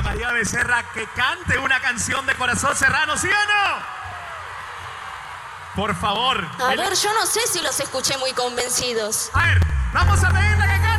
María Becerra que cante una canción de Corazón Serrano, ¿sí o no? Por favor. A ver, yo no sé si los escuché muy convencidos. A ver, vamos a pedirle que cante.